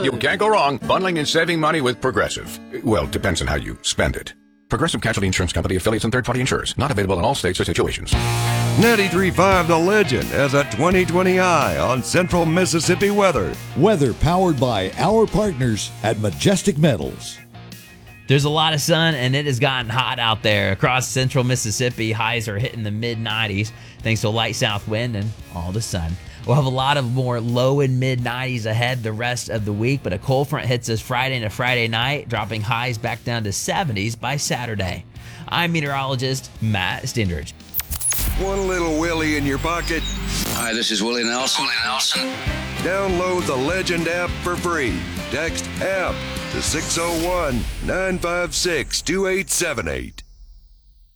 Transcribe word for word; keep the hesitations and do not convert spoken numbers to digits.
You can't go wrong bundling and saving money with Progressive. Well, depends on how you spend it. Progressive Casualty Insurance Company, affiliates, and third-party insurers. Not available in all states or situations. ninety-three point five The Legend has a twenty twenty eye on central Mississippi weather. Weather powered by our partners at Majestic Metals. There's a lot of sun, and it has gotten hot out there. Across central Mississippi, highs are hitting the mid nineties thanks to a light south wind and all the sun. We'll have a lot of more low and mid nineties ahead the rest of the week, but a cold front hits us Friday into Friday night, dropping highs back down to seventies by Saturday. I'm meteorologist Matt Stindridge. One little Willie in your pocket? Hi, this is Willie Nelson. Willie Nelson. Download the Legend app for free. Text app to six oh one, nine five six, two eight seven eight.